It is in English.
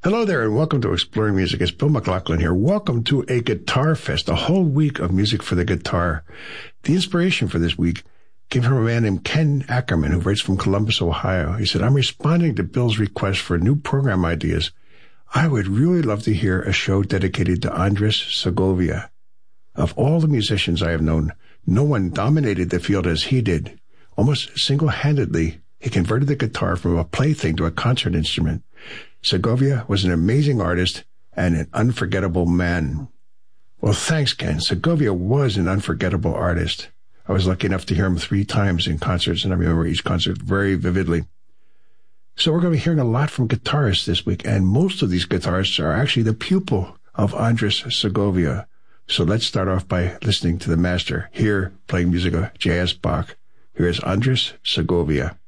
Hello there, and welcome to Exploring Music. It's Bill McLaughlin here. Welcome to a Guitar Fest, a whole week of music for the guitar. The inspiration for this week came from a man named Ken Ackerman, who writes from Columbus, Ohio. He said, I'm responding to Bill's request for new program ideas. I would really love to hear a show dedicated to Andres Segovia. Of all the musicians I have known, no one dominated the field as he did. Almost single-handedly, he converted the guitar from a plaything to a concert instrument. Segovia was an amazing artist and an unforgettable man. Well, thanks, Ken. Segovia was an unforgettable artist. I was lucky enough to hear him 3 times in concerts, and I remember each concert very vividly. So we're going to be hearing a lot from guitarists this week, and most of these guitarists are actually the pupil of Andres Segovia. So let's start off by listening to the master here playing music of J.S. Bach. Here is Andres Segovia.